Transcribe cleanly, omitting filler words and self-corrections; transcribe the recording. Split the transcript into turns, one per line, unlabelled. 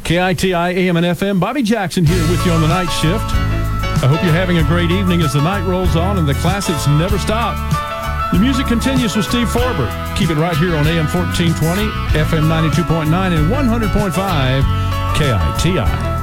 KITI AM and FM. Bobby Jackson here with you on the night shift. I hope you're having a great evening as the night rolls on and the classics never stop. The music continues with Steve Forbert. Keep it right here on AM 1420, FM 92.9, and 100.5 KITI.